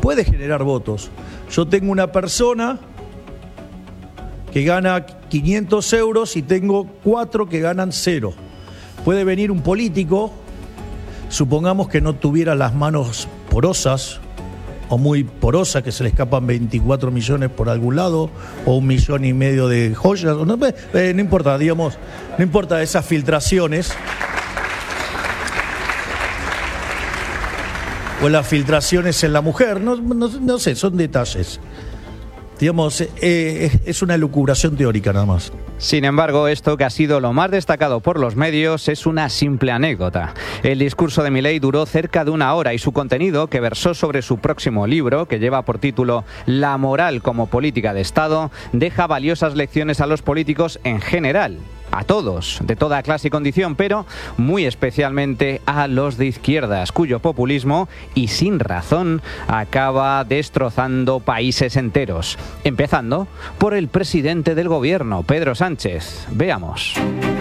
puede generar votos. Yo tengo una persona que gana 500 euros y tengo 4 que ganan 0. Puede venir un político, supongamos que no tuviera las manos porosas o muy porosas, que se le escapan 24 millones por algún lado, o 1,5 millones de joyas, no importa, digamos, no importa esas filtraciones. O las filtraciones en la mujer, no sé, son detalles. Digamos, es una elucubración teórica nada más. Sin embargo, esto que ha sido lo más destacado por los medios es una simple anécdota. El discurso de Milei duró cerca de 1 hora y su contenido, que versó sobre su próximo libro, que lleva por título La moral como política de Estado, deja valiosas lecciones a los políticos en general. A todos, de toda clase y condición, pero muy especialmente a los de izquierdas, cuyo populismo, y sin razón, acaba destrozando países enteros. Empezando por el presidente del gobierno, Pedro Sánchez. Veamos.